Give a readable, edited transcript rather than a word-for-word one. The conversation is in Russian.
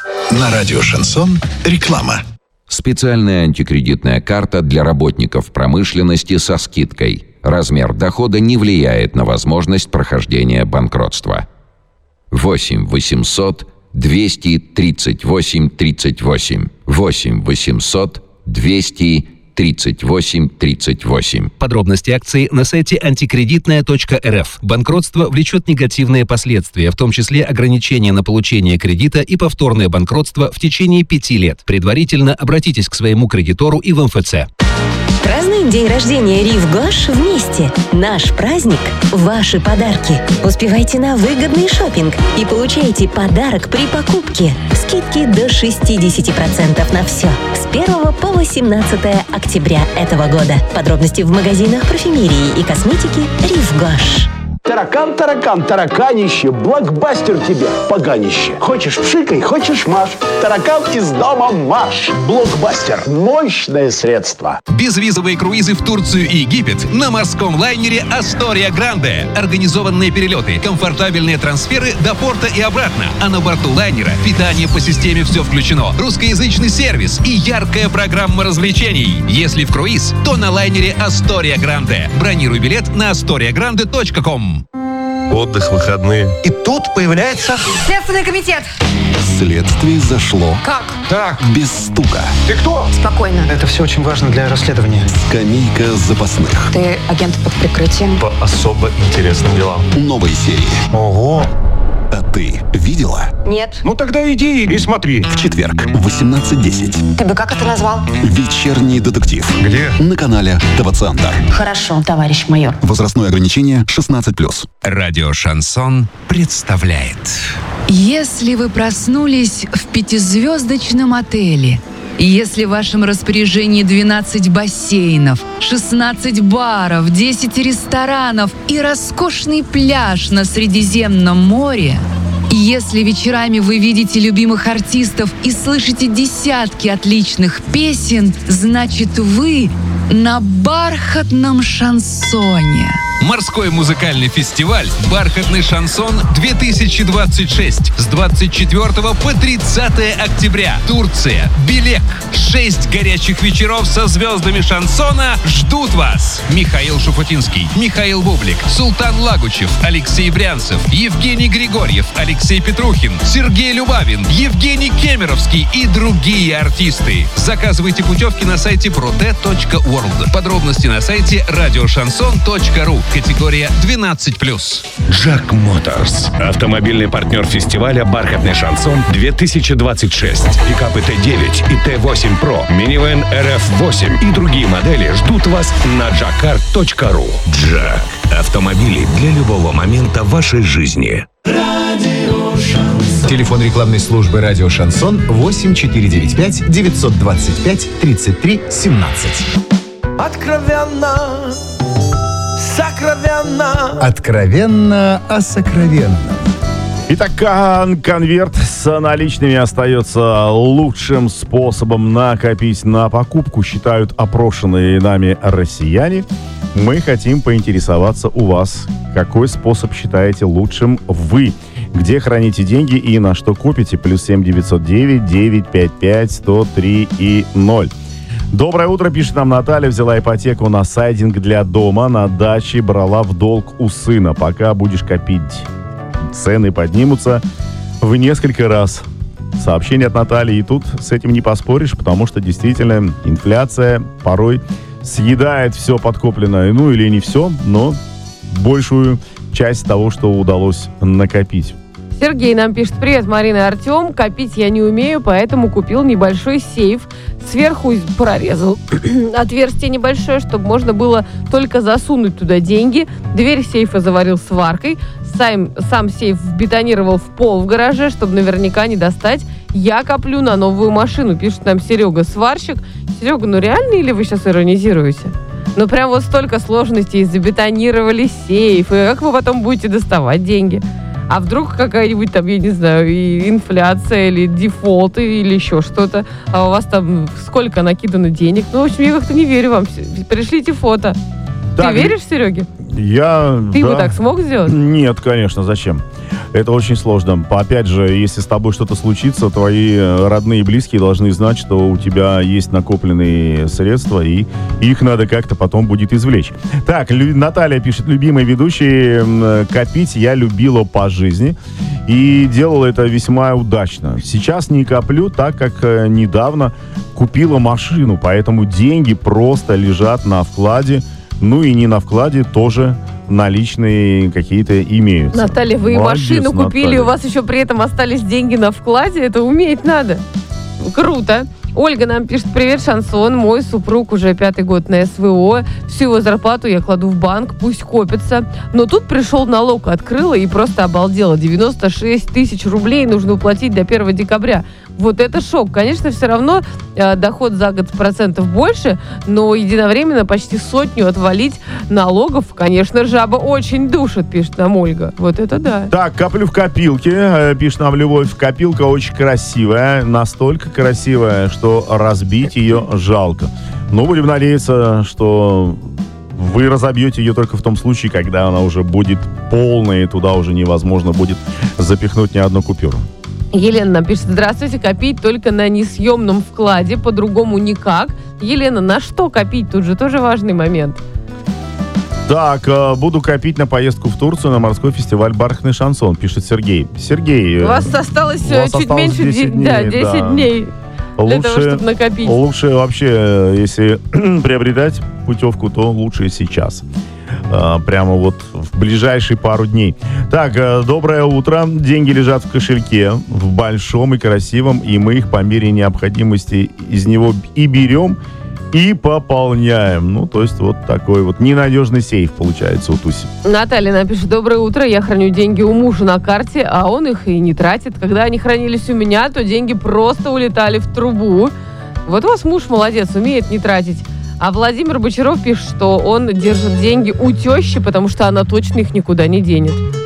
На радио «Шансон» реклама. Специальная антикредитная карта для работников промышленности со скидкой. Размер дохода не влияет на возможность прохождения банкротства. 8 800 238 38. 8 800 238 38. Подробности акции на сайте антикредитная.рф. Банкротство влечет негативные последствия, в том числе ограничение на получение кредита и повторное банкротство в течение 5 лет. Предварительно обратитесь к своему кредитору и в МФЦ. Празднуем день рождения Рив Гош вместе. Наш праздник – ваши подарки. Успевайте на выгодный шопинг и получайте подарок при покупке. Скидки до 60% на все. С 1 по 18 октября этого года. Подробности в магазинах парфюмерии и косметики Рив Гош. Таракан, таракан, тараканище, блокбастер тебе, поганище. Хочешь пшикай, хочешь маш. Таракан из дома марш. Блокбастер. Мощное средство. Безвизовые круизы в Турцию и Египет на морском лайнере «Астория Гранде». Организованные перелеты, комфортабельные трансферы до порта и обратно. А на борту лайнера питание по системе «Все включено», русскоязычный сервис и яркая программа развлечений. Если в круиз, то на лайнере «Астория Гранде». Бронируй билет на astoriagrande.com. Отдых, выходные. И тут появляется... Следственный комитет. Следствие зашло. Как? Так. Без стука. Ты кто? Спокойно. Это все очень важно для расследования. Скамейка запасных. Ты агент под прикрытием. По особо интересным делам. Новые серии. Ого. А ты видела? Нет. Ну тогда иди и смотри. В четверг в 18:10. Ты бы как это назвал? Вечерний детектив. Где? На канале ТВ-центр. Хорошо, товарищ майор. Возрастное ограничение 16+. Радио «Шансон» представляет. Если вы проснулись в 5-звездочном отеле, если в вашем распоряжении 12 бассейнов, 16 баров, 10 ресторанов и роскошный пляж на Средиземном море, если вечерами вы видите любимых артистов и слышите десятки отличных песен, значит вы на бархатном шансоне. Морской музыкальный фестиваль «Бархатный шансон-2026» с 24 по 30 октября. Турция. Белек. 6 горячих вечеров со звездами шансона ждут вас. Михаил Шуфутинский, Михаил Бублик, Султан Лагучев, Алексей Брянцев, Евгений Григорьев, Алексей Петрухин, Сергей Любавин, Евгений Кемеровский и другие артисты. Заказывайте путевки на сайте prote.world. Подробности на сайте radioshanson.ru. Категория 12+. Джак Моторс. Автомобильный партнер фестиваля «Бархатный шансон-2026». Пикапы Т9 и Т8 Pro, минивэн РФ8 и другие модели ждут вас на jakar.ru. Джак. Автомобили для любого момента вашей жизни. Телефон рекламной службы «Радио Шансон» 8495 925 33 17. Откровенно, сокровенно. Откровенно о сокровенном. Итак, конверт с наличными остается лучшим способом накопить на покупку, считают опрошенные нами россияне. Мы хотим поинтересоваться у вас, какой способ считаете лучшим вы. Где храните деньги и на что копите? +7 909 955 103 и 0. Доброе утро, пишет нам Наталья. Взяла ипотеку на сайдинг для дома, на даче брала в долг у сына. Пока будешь копить, цены поднимутся в несколько раз. Сообщение от Натальи. И тут с этим не поспоришь, потому что действительно инфляция порой съедает все подкопленное. Ну или не все, но большую часть того, что удалось накопить. Сергей нам пишет: привет, Марина и Артем. Копить я не умею, поэтому купил небольшой сейф. Сверху прорезал отверстие небольшое, чтобы можно было только засунуть туда деньги. Дверь сейфа заварил сваркой. Сам сейф бетонировал в пол в гараже, чтобы наверняка не достать. Я коплю на новую машину, пишет нам Серега, сварщик. Серега, ну реально или вы сейчас иронизируете? Ну прям вот столько сложностей, забетонировали сейф. И как вы потом будете доставать деньги? А вдруг какая-нибудь там, я не знаю, и инфляция, или дефолт, или еще что-то, а у вас там сколько накидано денег? Ну, в общем, я как-то не верю вам. Пришлите фото. Так, ты веришь Сереге? Я... Ты бы так смог сделать? Нет, конечно, зачем? Это очень сложно. Опять же, если с тобой что-то случится, твои родные и близкие должны знать, что у тебя есть накопленные средства, и их надо как-то потом будет извлечь. Так, Наталья пишет: любимые ведущие, копить я любила по жизни и делала это весьма удачно. Сейчас не коплю, так как недавно купила машину, поэтому деньги просто лежат на вкладе. Ну и не на вкладе тоже наличные какие-то имеются. Наталья, вы Молодец, машину купили, Наталья. у вас еще при этом остались деньги на вкладе. Это уметь надо. Круто. Ольга нам пишет: привет, Шансон. Мой супруг уже 5-й год на СВО. Всю его зарплату я кладу в банк, пусть копится. Но тут пришел налог, открыла и просто обалдела. 96 тысяч рублей нужно уплатить до 1 декабря. Вот это шок. Конечно, все равно доход за год процентов больше, но единовременно почти 100 отвалить налогов, конечно, жаба очень душит, пишет нам Ольга. Вот это да. Так, коплю в копилке, пишет нам Любовь. Копилка очень красивая, настолько красивая, что разбить ее жалко. Но будем надеяться, что вы разобьете ее только в том случае, когда она уже будет полная, и туда уже невозможно будет запихнуть ни одну купюру. Елена нам пишет: здравствуйте, копить только на несъемном вкладе, по-другому никак. Елена, на что копить? Тут же тоже важный момент. Так, буду копить на поездку в Турцию на морской фестиваль «Бархатный шансон», пишет Сергей. Сергей, У вас осталось чуть меньше 10 дней. 10 дней для того, чтобы накопить. Лучше вообще, если приобретать путевку, то лучше сейчас. Прямо вот в ближайшие пару дней. Так, доброе утро. Деньги лежат в кошельке, в большом и красивом, и мы их по мере необходимости из него и берем, и пополняем. Ну, то есть вот такой вот ненадежный сейф получается у Туси. Наталья напишет: доброе утро, я храню деньги у мужа на карте, а он их и не тратит. Когда они хранились у меня, то деньги просто улетали в трубу. Вот у вас муж молодец, умеет не тратить. А Владимир Бочаров пишет, что он держит деньги у тещи, потому что она точно их никуда не денет.